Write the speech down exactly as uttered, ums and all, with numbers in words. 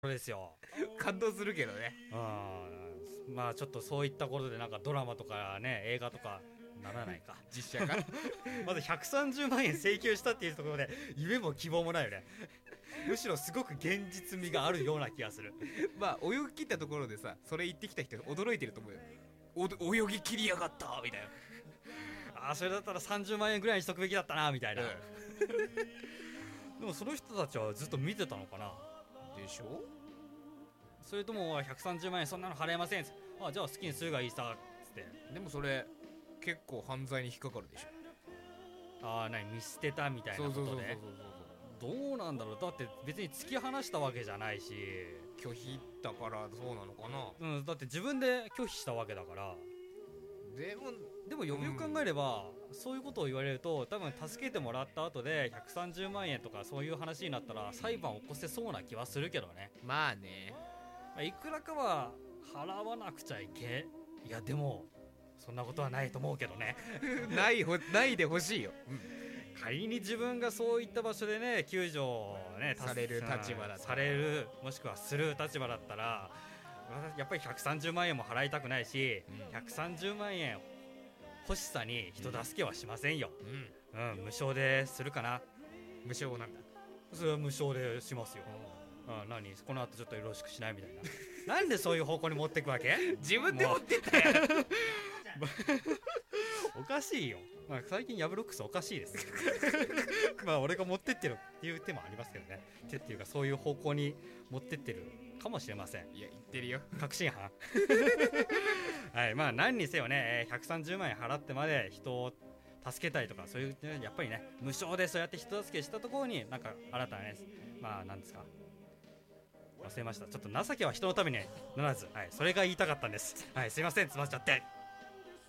ですよ。 感動するけどね。 うん、まあちょっとそういったことでなんかドラマとかね映画とかならないか実写化まずひゃくさんじゅうまんえん請求したっていうところで夢も希望もないよね。むしろすごく現実味があるような気がする。 まあ泳ぎ切ったところでさ、それ言ってきた人驚いてると思うよ。お泳ぎ切りやがったみたいな。 ああそれだったらさんじゅうまんえんぐらいにしとくべきだったなみたいな、うん、でもその人たちはずっと見てたのかな。 でしょ。 それともひゃくさんじゅうまんえんそんなの払えません。あじゃあ好きにするがいいさっつって。 でもそれ結構犯罪に引っかかるでしょ。 ああ何見捨てたみたいなことで。どうなんだろう。だって別に突き放したわけじゃないし。 拒否だからそうなのかな。 うんだって自分で拒否したわけだから。 でもでもよくよく考えれば、うん、そういうことを言われると多分助けてもらった後でひゃくさんじゅうまんえんとかそういう話になったら裁判を起こせそうな気はするけどね。 まあね、 いくらかは払わなくちゃいけ。いやでもそんなことはないと思うけどねないほないでほしいよ、うん、 仮に自分がそういった場所でね救助をねされる立場だされるもしくはする立場だったらやっぱりひゃくさんじゅうまんえんも払いたくないし、うん、ひゃくさんじゅうまんえん欲しさに人助けはしませんよ、うんうん、無償でするかな。 無償なんだ。 それは無償でしますよ、うん、何この後ちょっとよろしくしないみたいななんでそういう方向に持っていくわけ自分で持ってったよおかしいよ、まあ、最近ヤブロックスおかしいですまあ俺が持ってってるっていう手もありますけどね。手っていうかそういう方向に持ってってるかもしれません。 いや言ってるよ確信犯はいまあ何にせよねひゃくさんじゅうまんえん払ってまで人を助けたいとかそういう、ね、やっぱりね無償でそうやって人助けしたところになんか新たなねまあ何ですか忘れました。ちょっと情けは人のためにならず、はい、それが言いたかったんです。はいすいません詰まっちゃって。